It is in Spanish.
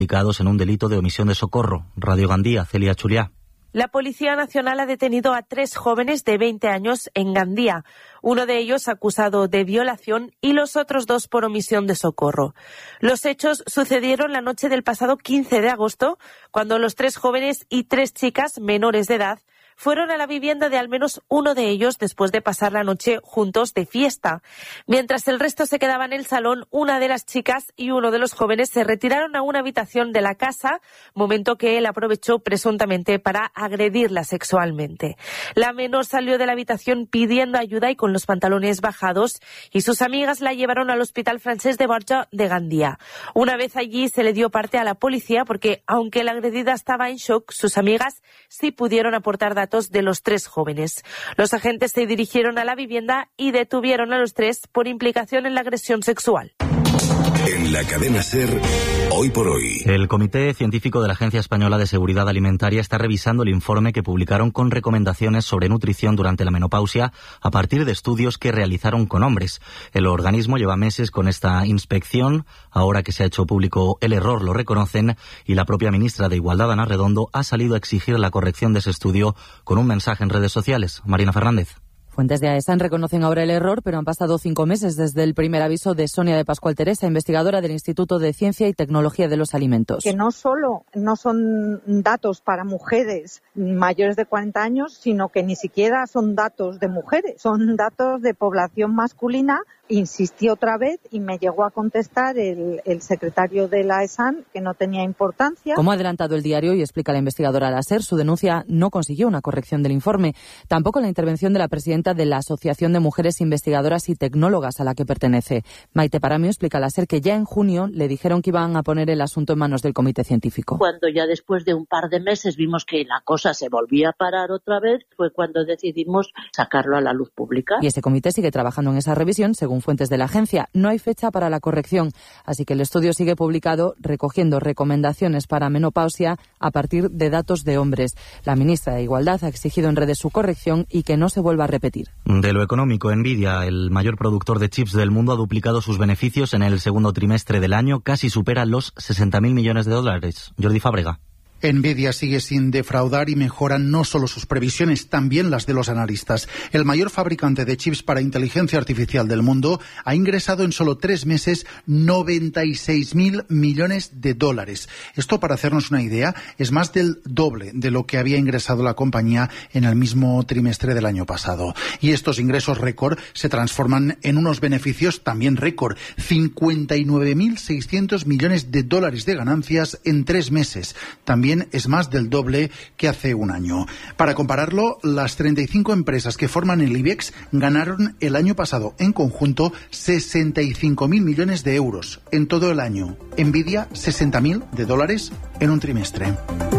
implicados en un delito de omisión de socorro. Radio Gandía, Celia Chuliá. La Policía Nacional ha detenido a 3 jóvenes de 20 años en Gandía, uno de ellos acusado de violación y los otros 2 por omisión de socorro. Los hechos sucedieron la noche del pasado 15 de agosto, cuando los 3 jóvenes y 3 chicas menores de edad fueron a la vivienda de al menos uno de ellos después de pasar la noche juntos de fiesta. Mientras el resto se quedaba en el salón, una de las chicas y uno de los jóvenes se retiraron a una habitación de la casa, momento que él aprovechó presuntamente para agredirla sexualmente. La menor salió de la habitación pidiendo ayuda y con los pantalones bajados, y sus amigas la llevaron al Hospital Francés de Borja de Gandía. Una vez allí se le dio parte a la policía porque, aunque la agredida estaba en shock, sus amigas sí pudieron aportar datos de los 3 jóvenes. Los agentes se dirigieron a la vivienda y detuvieron a los 3 por implicación en la agresión sexual. En la cadena SER, hoy por hoy. El Comité Científico de la Agencia Española de Seguridad Alimentaria está revisando el informe que publicaron con recomendaciones sobre nutrición durante la menopausia a partir de estudios que realizaron con hombres. El organismo lleva meses con esta inspección. Ahora que se ha hecho público el error, lo reconocen, y la propia ministra de Igualdad, Ana Redondo, ha salido a exigir la corrección de ese estudio con un mensaje en redes sociales. Marina Fernández. Fuentes de AESAN reconocen ahora el error, pero han pasado 5 meses desde el primer aviso de Sonia de Pascual Teresa, investigadora del Instituto de Ciencia y Tecnología de los Alimentos. Que no solo no son datos para mujeres mayores de 40 años, sino que ni siquiera son datos de mujeres, son datos de población masculina. Insistí otra vez y me llegó a contestar el secretario de la AESAN que no tenía importancia. Como ha adelantado el diario y explica la investigadora a la SER, su denuncia no consiguió una corrección del informe. Tampoco la intervención de la presidenta de la Asociación de Mujeres Investigadoras y Tecnólogas a la que pertenece. Maite Paramio explica a la SER que ya en junio le dijeron que iban a poner el asunto en manos del comité científico. Cuando ya después de un par de meses vimos que la cosa se volvía a parar otra vez, fue cuando decidimos sacarlo a la luz pública. Y ese comité sigue trabajando en esa revisión, según fuentes de la agencia. No hay fecha para la corrección, así que el estudio sigue publicado recogiendo recomendaciones para menopausia a partir de datos de hombres. La ministra de Igualdad ha exigido en redes su corrección y que no se vuelva a repetir. De lo económico, Nvidia, el mayor productor de chips del mundo, ha duplicado sus beneficios en el segundo trimestre del año, casi supera los 60.000 millones de dólares. Jordi Fábrega. Nvidia sigue sin defraudar y mejora no solo sus previsiones, también las de los analistas. El mayor fabricante de chips para inteligencia artificial del mundo ha ingresado en solo 3 meses 96.000 millones de dólares. Esto, para hacernos una idea, es más del doble de lo que había ingresado la compañía en el mismo trimestre del año pasado. Y estos ingresos récord se transforman en unos beneficios también récord. 59.600 millones de dólares de ganancias en 3 meses. También es más del doble que hace un año. Para compararlo, las 35 empresas que forman el IBEX ganaron el año pasado en conjunto 65.000 millones de euros en todo el año. Nvidia, 60.000 de dólares en un trimestre.